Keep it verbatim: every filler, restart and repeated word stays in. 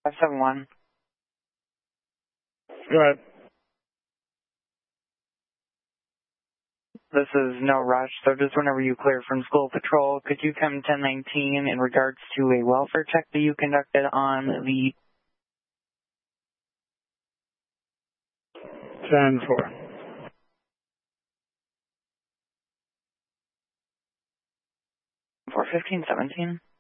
five seven one. Go ahead. This is no rush, so just whenever you clear from school patrol, could you come ten nineteen in regards to a welfare check that you conducted on the ten four. for fifteen seventeen?